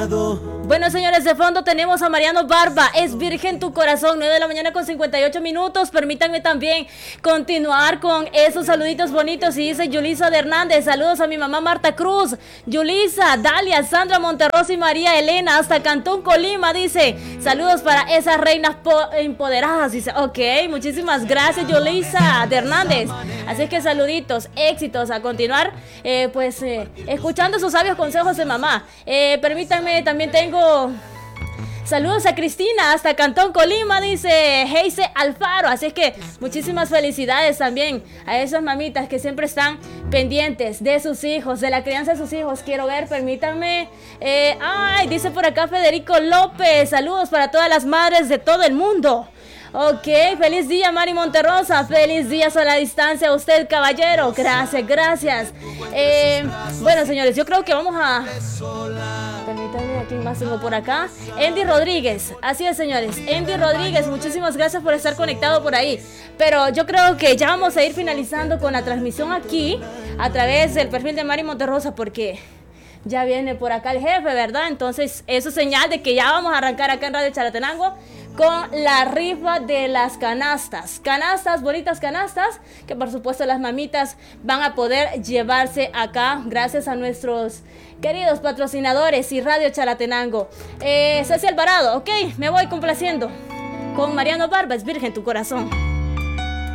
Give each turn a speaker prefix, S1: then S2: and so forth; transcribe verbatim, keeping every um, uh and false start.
S1: Bueno, señores, de fondo tenemos a Mariano Barba, es virgen tu corazón, nueve de la mañana con cincuenta y ocho minutos. Permítanme también continuar con esos saluditos bonitos. Y dice Yulisa de Hernández, saludos a mi mamá Marta Cruz, Yulisa, Dalia, Sandra Monterrosa y María Elena, hasta Cantón Colima, dice, saludos para esas reinas empoderadas, dice, ok, muchísimas gracias Yulisa de Hernández. Así que saluditos, éxitos, a continuar, eh, pues, eh, escuchando sus sabios consejos de mamá. Eh, permítanme, también tengo saludos a Cristina hasta Cantón Colima, dice Heise Alfaro. Así es que muchísimas felicidades también a esas mamitas que siempre están pendientes de sus hijos, de la crianza de sus hijos. Quiero ver, permítanme, eh, ay, dice por acá Federico López, saludos para todas las madres de todo el mundo. Ok, feliz día Mari Monterrosa, feliz día a la distancia a usted, caballero, gracias, gracias. Eh, bueno, señores, yo creo que vamos a... Permítanme, aquí más tengo por acá. Andy Rodríguez, así es, señores, Andy Rodríguez, muchísimas gracias por estar conectado por ahí. Pero yo creo que ya vamos a ir finalizando con la transmisión aquí, a través del perfil de Mari Monterrosa, porque... ya viene por acá el jefe, ¿verdad? Entonces, eso es señal de que ya vamos a arrancar acá en Radio Chalatenango con la rifa de las canastas. Canastas, bonitas canastas, que por supuesto las mamitas van a poder llevarse acá gracias a nuestros queridos patrocinadores y Radio Chalatenango. Eh, Ceci Alvarado, ok, me voy complaciendo con Mariano Barba, es virgen tu corazón.